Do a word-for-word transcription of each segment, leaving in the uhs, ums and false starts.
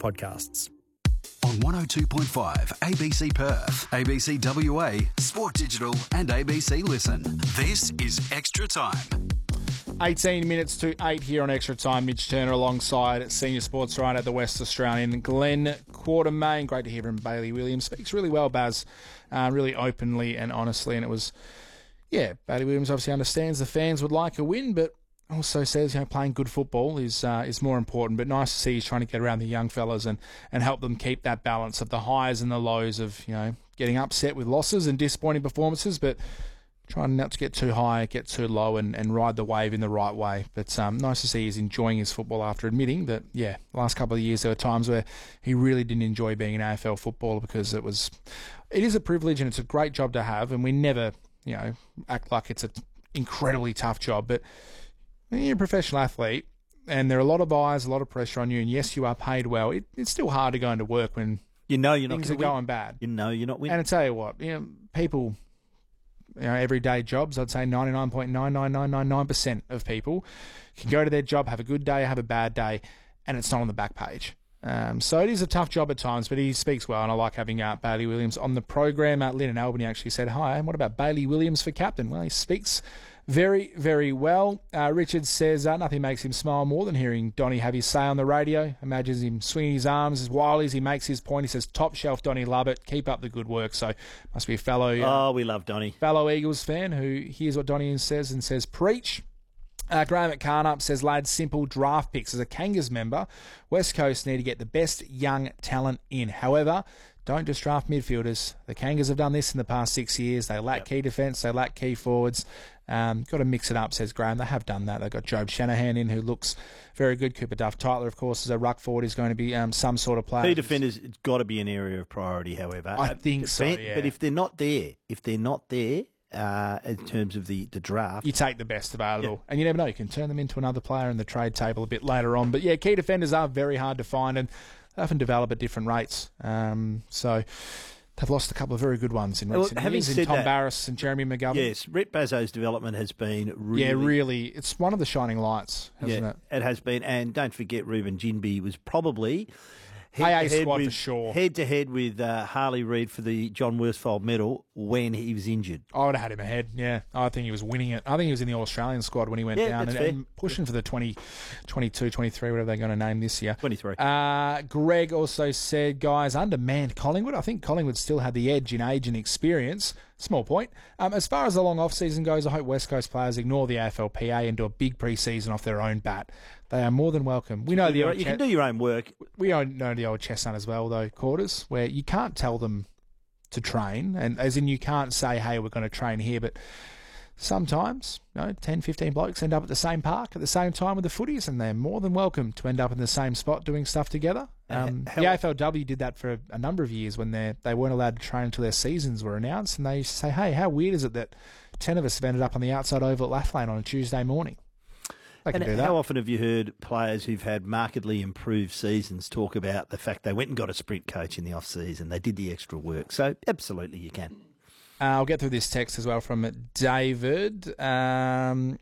podcasts. On one oh two point five A B C Perth, A B C W A, Sport Digital and A B C Listen. This is Extra Time. eighteen minutes to eight here on Extra Time. Mitch Turner alongside senior sports writer at the West Australian, Glenn Quartermain. Great to hear from Bailey Williams. Speaks really well, Baz, uh, really openly and honestly. And it was, yeah, Bailey Williams obviously understands the fans would like a win, but also says, you know, playing good football is uh, is more important. But nice to see he's trying to get around the young fellas and, and help them keep that balance of the highs and the lows of, you know, getting upset with losses and disappointing performances, but trying not to get too high, get too low, and, and ride the wave in the right way. But um, nice to see he's enjoying his football after admitting that, yeah, the last couple of years there were times where he really didn't enjoy being an A F L footballer because it was, it is a privilege and it's a great job to have, and we never, you know, act like it's an incredibly tough job. But when you're a professional athlete and there are a lot of eyes, a lot of pressure on you, and yes, you are paid well, it, it's still hard to go into work when you know you're not things are win. going bad. You know you're not winning. And I tell you what, you know, people, you know, everyday jobs, I'd say ninety-nine point nine nine nine nine nine percent of people can go to their job, have a good day, have a bad day, and it's not on the back page. Um, so it is a tough job at times, but he speaks well, and I like having uh, Bailey Williams on the program. Uh, Lynn and Albany actually said, hi, and what about Bailey Williams for captain? Well, he speaks very, very well. Uh, Richard says uh, nothing makes him smile more than hearing Donny have his say on the radio. Imagines him swinging his arms as wild as he makes his point. He says, top shelf, Donny, love it. Keep up the good work. So must be a fellow uh, oh, we love Donny. Fellow Eagles fan who hears what Donny says and says, preach. Uh, Graham McCarnup says, lads, simple draft picks. As a Kangas member, West Coast need to get the best young talent in. However, don't just draft midfielders. The Kangas have done this in the past six years. They lack yep. key defence. They lack key forwards. Um, got to mix it up, says Graham. They have done that. They've got Job Shanahan in, who looks very good. Cooper Duff-Tyler, of course, as a ruck forward, is going to be um, some sort of player. Key defenders, it's got to be an area of priority, however. I think uh, so, yeah. But if they're not there, if they're not there, Uh, in terms of the, the draft, you take the best available, yeah. and you never know, you can turn them into another player in the trade table a bit later on. But yeah, key defenders are very hard to find and they often develop at different rates. Um, so they've lost a couple of very good ones in recent well, years, in Tom that, Barras and Jeremy McGovern. Yes, Rhett Bazzo's development has been really... Yeah, really. It's one of the shining lights, hasn't yeah, it? It has been, and don't forget Reuben Ginbey was probably... A A squad with, for sure. Head to head with uh, Harley Reid for the John Worsfold medal when he was injured. I would have had him ahead, yeah. I think he was winning it. I think he was in the All-Australian squad when he went yeah, down and, and pushing for the twenty, twenty-two, twenty-three, whatever they're going to name this year. twenty-three. Uh, Greg also said, guys, undermanned Collingwood. I think Collingwood still had the edge in age and experience. Small point. Um, as far as the long off-season goes, I hope West Coast players ignore the A F L P A and do a big pre-season off their own bat. They are more than welcome. We know the old you can do your own work. We know the old chestnut as well, though, Quarters, where you can't tell them to train, and as in you can't say, hey, we're going to train here, but sometimes, you know, ten, fifteen blokes end up at the same park at the same time with the footies, and they're more than welcome to end up in the same spot doing stuff together. Um, uh, the A F L W did that for a, a number of years when they they weren't allowed to train until their seasons were announced, and they used to say, hey, how weird is it that ten of us have ended up on the outside oval at Lathlane on a Tuesday morning? They can and do that. How often have you heard players who've had markedly improved seasons talk about the fact they went and got a sprint coach in the off-season, they did the extra work? So absolutely you can. Uh, I'll get through this text as well from David. Um,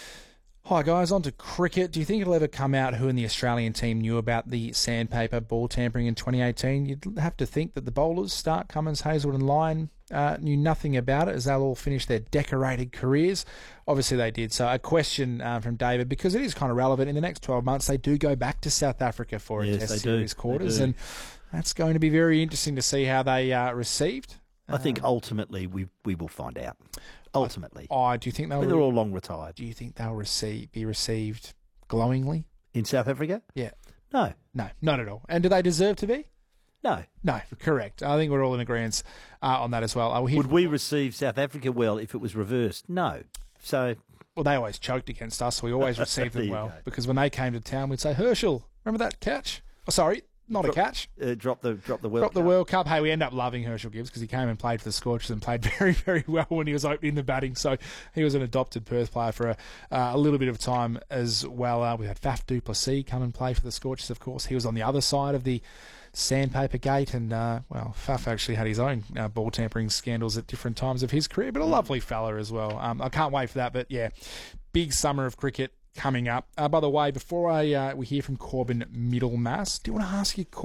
Hi guys, on to cricket. Do you think it'll ever come out who in the Australian team knew about the sandpaper ball tampering in twenty eighteen? You'd have to think that the bowlers, Stark, Cummins, Hazelwood and Lyon, uh, knew nothing about it as they'll all finish their decorated careers. Obviously they did. So a question uh, from David, because it is kind of relevant. In the next twelve months, they do go back to South Africa for a yes, test they series do. quarters, they do. and that's going to be very interesting to see how they uh, received. I think ultimately we we will find out. Ultimately, oh, do you think they'll? They're all long retired. Do you think they'll receive be received glowingly in South Africa? Yeah, no, no, not at all. And do they deserve to be? No, no, correct. I think we're all in agreement uh, on that as well. Uh, Would we receive South Africa well if it was reversed? No. So, well, they always choked against us. So we always received them well go. because when they came to town, we'd say, Herschel, remember that catch? Oh, sorry. Not drop, a catch. Uh, drop the drop the World drop Cup. the World Cup. Hey, we end up loving Herschel Gibbs because he came and played for the Scorchers and played very, very well when he was opening the batting. So he was an adopted Perth player for a, uh, a little bit of time as well. Uh, we had Faf du Plessis come and play for the Scorchers, of course. He was on the other side of the sandpaper gate, and uh, well, Faf actually had his own uh, ball tampering scandals at different times of his career, but a lovely fella as well. Um, I can't wait for that. But yeah, big summer of cricket coming up. Uh, by the way, before I uh, we hear from Corbin Middlemass, do you want to ask you?